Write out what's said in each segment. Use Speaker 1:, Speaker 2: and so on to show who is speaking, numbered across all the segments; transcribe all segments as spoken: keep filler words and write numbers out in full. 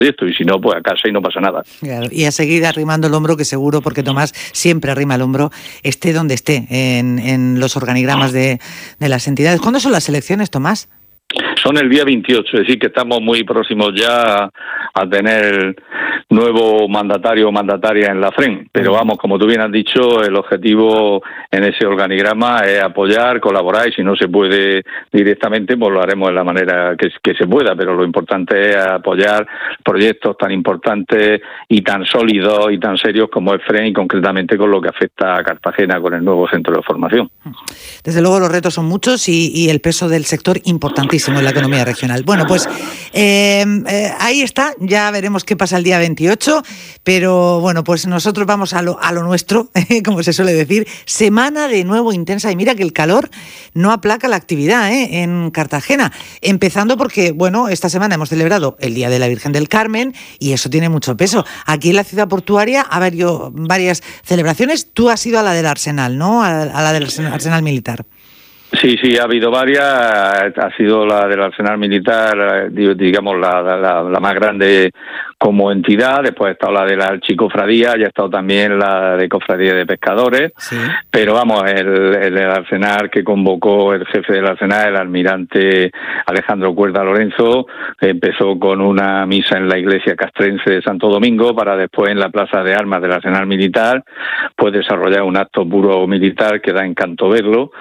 Speaker 1: proyecto, y si no, pues a casa y no pasa nada.
Speaker 2: Claro, y a seguir arrimando el hombro, que seguro, porque Tomás siempre arrima el hombro, esté donde esté, en, en los organigramas de, de las entidades. ¿Cuándo son las elecciones, Tomás?
Speaker 1: Son el día veintiocho, es decir, que estamos muy próximos ya a tener nuevo mandatario o mandataria en la F R E N. Pero vamos, como tú bien has dicho, el objetivo en ese organigrama es apoyar, colaborar, y si no se puede directamente, pues lo haremos de la manera que, que se pueda. Pero lo importante es apoyar proyectos tan importantes y tan sólidos y tan serios como es F R E N, y concretamente con lo que afecta a Cartagena con el nuevo centro de formación.
Speaker 2: Desde luego los retos son muchos y, y el peso del sector importantísimo en la economía regional. Bueno, pues eh, eh, ahí está, ya veremos qué pasa el día veintiocho, pero bueno, pues nosotros vamos a lo, a lo nuestro, como se suele decir, semana de nuevo intensa, y mira que el calor no aplaca la actividad ¿eh? en Cartagena, empezando porque, bueno, esta semana hemos celebrado el Día de la Virgen del Carmen y eso tiene mucho peso. Aquí en la ciudad portuaria ha habido varias celebraciones, tú has ido a la del Arsenal, ¿no? A, a la del Arsenal Militar.
Speaker 1: Sí, sí, ha habido varias. Ha sido la del Arsenal Militar, digamos, la, la, la más grande como entidad. Después ha estado la de la Archicofradía, y ha estado también la de Cofradía de Pescadores. Sí. Pero vamos, el, el, el Arsenal que convocó el jefe del Arsenal, el almirante Alejandro Cuerda Lorenzo, empezó con una misa en la iglesia castrense de Santo Domingo, para después en la Plaza de Armas del Arsenal Militar pues desarrollar un acto puro militar que da encanto verlo,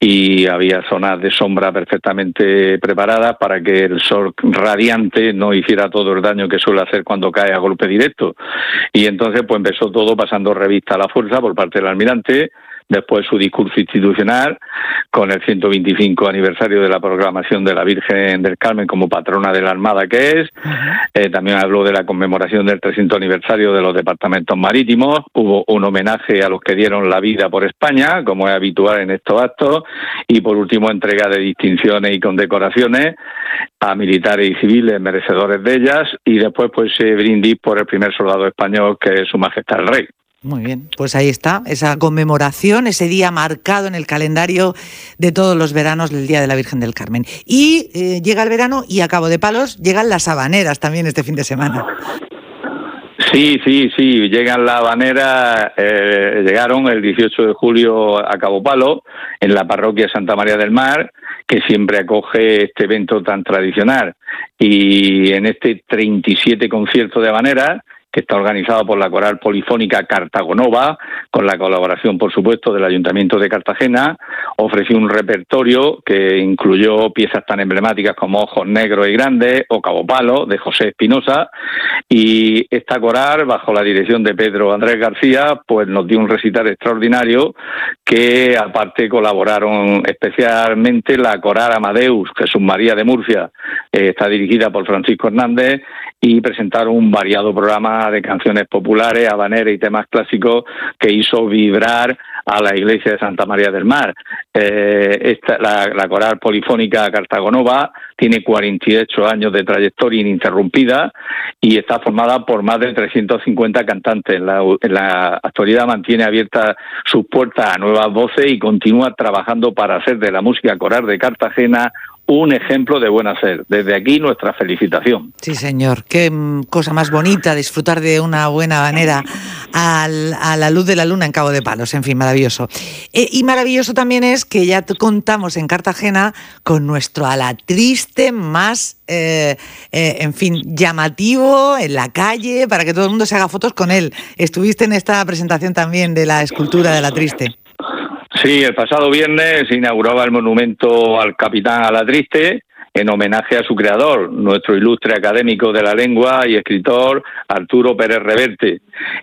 Speaker 1: y había zonas de sombra perfectamente preparadas para que el sol radiante no hiciera todo el daño que suele hacer cuando cae a golpe directo. Y entonces pues empezó todo pasando revista a la fuerza por parte del almirante. Después su discurso institucional con el ciento veinticinco aniversario de la proclamación de la Virgen del Carmen como patrona de la Armada que es. Uh-huh. Eh, también habló de la conmemoración del trescientos aniversario de los departamentos marítimos. Hubo un homenaje a los que dieron la vida por España, como es habitual en estos actos. Y por último, entrega de distinciones y condecoraciones a militares y civiles merecedores de ellas. Y después pues se brindis por el primer soldado español, que es Su Majestad el Rey.
Speaker 2: Muy bien, pues ahí está, esa conmemoración, ese día marcado en el calendario de todos los veranos del Día de la Virgen del Carmen. Y eh, llega el verano y a Cabo de Palos llegan las habaneras también este fin de semana.
Speaker 1: Sí, sí, sí, llegan las habaneras, eh, llegaron el dieciocho de julio a Cabo Palo, en la parroquia Santa María del Mar, que siempre acoge este evento tan tradicional. Y en este treinta y siete conciertos de habaneras, que está organizado por la Coral Polifónica Cartagonova, con la colaboración, por supuesto, del Ayuntamiento de Cartagena, ofreció un repertorio que incluyó piezas tan emblemáticas como Ojos Negros y Grandes o Cabo Palo, de José Espinosa, y esta coral, bajo la dirección de Pedro Andrés García, pues nos dio un recital extraordinario, que aparte colaboraron especialmente la Coral Amadeus Jesús María de Murcia, eh, está dirigida por Francisco Hernández, y presentaron un variado programa de canciones populares, habaneras y temas clásicos que hizo vibrar a la iglesia de Santa María del Mar. Eh, esta, la, la Coral Polifónica Cartagonova tiene cuarenta y ocho años de trayectoria ininterrumpida y está formada por más de trescientos cincuenta cantantes. En la, en la actualidad mantiene abiertas sus puertas a nuevas voces y continúa trabajando para hacer de la música coral de Cartagena un ejemplo de buen hacer. Desde aquí nuestra felicitación.
Speaker 2: Sí, señor. Qué cosa más bonita disfrutar de una buena habanera al, a la luz de la luna en Cabo de Palos. En fin, maravilloso. Eh, y maravilloso también es que ya contamos en Cartagena con nuestro Alatriste más, eh, eh, en fin, llamativo en la calle, para que todo el mundo se haga fotos con él. Estuviste en esta presentación también de la escultura de Alatriste.
Speaker 1: Sí, el pasado viernes se inauguraba el monumento al capitán Alatriste en homenaje a su creador, nuestro ilustre académico de la lengua y escritor Arturo Pérez Reverte.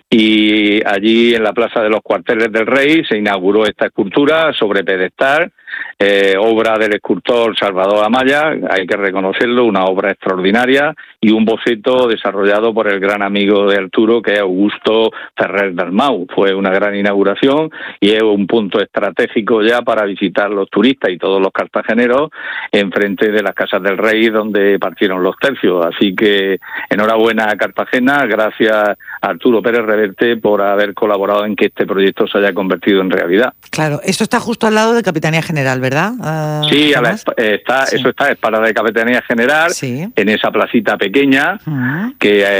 Speaker 1: Y allí en la Plaza de los Cuarteles del Rey se inauguró esta escultura sobre pedestal, eh, obra del escultor Salvador Amaya, hay que reconocerlo, una obra extraordinaria, y un boceto desarrollado por el gran amigo de Arturo, que es Augusto Ferrer Dalmau. Fue una gran inauguración y es un punto estratégico ya para visitar los turistas y todos los cartageneros enfrente de las Casas del Rey, donde partieron los tercios. Así que enhorabuena a Cartagena, gracias a Arturo Alfonso Pérez Reverte por haber colaborado en que este proyecto se haya convertido en realidad.
Speaker 2: Claro, esto está justo al lado de Capitanía General, ¿verdad? Uh,
Speaker 1: sí, a la, está, sí, eso está, es para la Capitanía General, sí, en esa placita pequeña, uh-huh, que